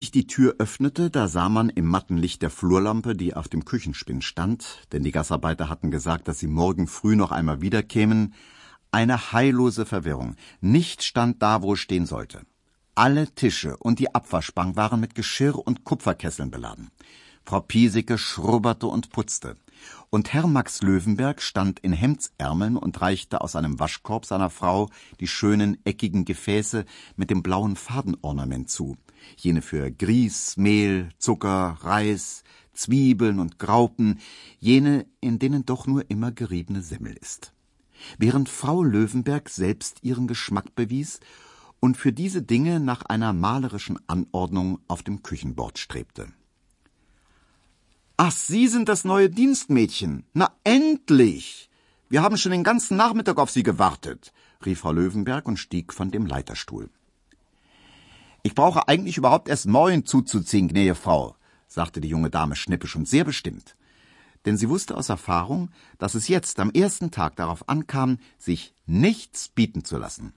sich die Tür öffnete, da sah man im matten Licht der Flurlampe, die auf dem Küchenspind stand, denn die Gastarbeiter hatten gesagt, dass sie morgen früh noch einmal wiederkämen, eine heillose Verwirrung. Nichts stand da, wo es stehen sollte. Alle Tische und die Abwaschbank waren mit Geschirr und Kupferkesseln beladen. Frau Piesecke schrubberte und putzte. Und Herr Max Löwenberg stand in Hemdsärmeln und reichte aus einem Waschkorb seiner Frau die schönen eckigen Gefäße mit dem blauen Fadenornament zu. Jene für Grieß, Mehl, Zucker, Reis, Zwiebeln und Graupen, jene, in denen doch nur immer geriebene Semmel ist. Während Frau Löwenberg selbst ihren Geschmack bewies und für diese Dinge nach einer malerischen Anordnung auf dem Küchenbord strebte. »Ach, Sie sind das neue Dienstmädchen. Na, endlich! Wir haben schon den ganzen Nachmittag auf Sie gewartet«, rief Frau Löwenberg und stieg von dem Leiterstuhl. »Ich brauche eigentlich überhaupt erst morgen zuzuziehen, gnädige Frau«, sagte die junge Dame schnippisch und sehr bestimmt. Denn sie wusste aus Erfahrung, dass es jetzt am ersten Tag darauf ankam, sich nichts bieten zu lassen.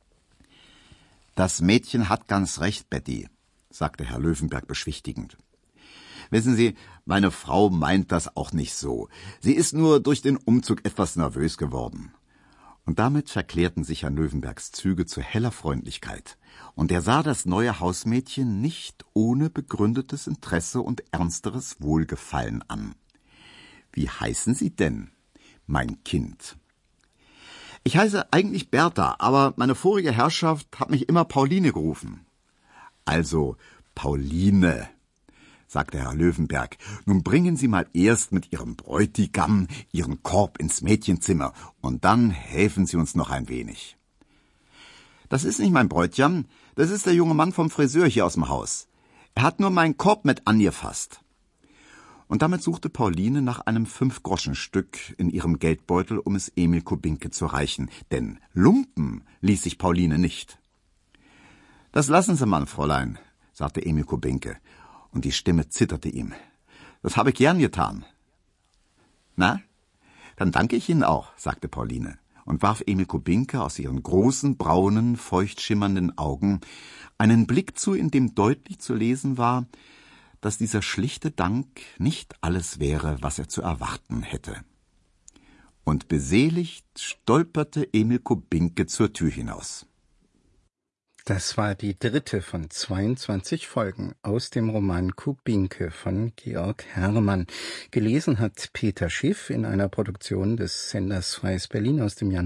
»Das Mädchen hat ganz recht, Betty«, sagte Herr Löwenberg beschwichtigend. »Wissen Sie, meine Frau meint das auch nicht so. Sie ist nur durch den Umzug etwas nervös geworden.« Und damit verklärten sich Herrn Löwenbergs Züge zu heller Freundlichkeit. Und er sah das neue Hausmädchen nicht ohne begründetes Interesse und ernsteres Wohlgefallen an. »Wie heißen Sie denn, mein Kind?« »Ich heiße eigentlich Bertha, aber meine vorige Herrschaft hat mich immer Pauline gerufen.« »Also Pauline«, sagte Herr Löwenberg, »nun bringen Sie mal erst mit Ihrem Bräutigam Ihren Korb ins Mädchenzimmer und dann helfen Sie uns noch ein wenig.« »Das ist nicht mein Bräutigam, das ist der junge Mann vom Friseur hier aus dem Haus. Er hat nur meinen Korb mit angefasst.« Und damit suchte Pauline nach einem 5-Groschen-Stück in ihrem Geldbeutel, um es Emil Kubinke zu reichen, denn lumpen ließ sich Pauline nicht. »Das lassen Sie mal, Fräulein«, sagte Emil Kubinke, und die Stimme zitterte ihm. »Das habe ich gern getan.« »Na, dann danke ich Ihnen auch«, sagte Pauline und warf Emil Kubinke aus ihren großen, braunen, feucht schimmernden Augen einen Blick zu, in dem deutlich zu lesen war, dass dieser schlichte Dank nicht alles wäre, was er zu erwarten hätte. Und beseligt stolperte Emil Kubinke zur Tür hinaus. Das war die 3. von 22 Folgen aus dem Roman Kubinke von Georg Herrmann. Gelesen hat Peter Schiff in einer Produktion des Senders Freies Berlin aus dem Jahr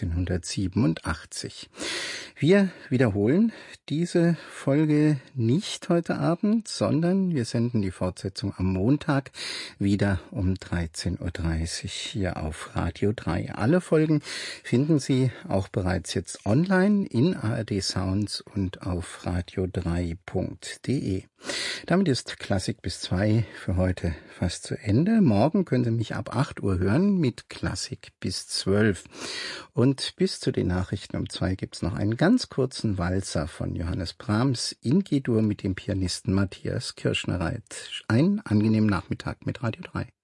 1987. Wir wiederholen diese Folge nicht heute Abend, sondern wir senden die Fortsetzung am Montag wieder um 13.30 Uhr hier auf Radio 3. Alle Folgen finden Sie auch bereits jetzt online in ARD Sounds und auf radio3.de. Damit ist Klassik bis 2 für heute fast zu Ende. Morgen können Sie mich ab 8 Uhr hören mit Klassik bis 12. Und bis zu den Nachrichten um 2 gibt's noch einen ganz kurzen Walzer von Johannes Brahms in G-Dur mit dem Pianisten Matthias Kirschnereit. Einen angenehmen Nachmittag mit Radio 3.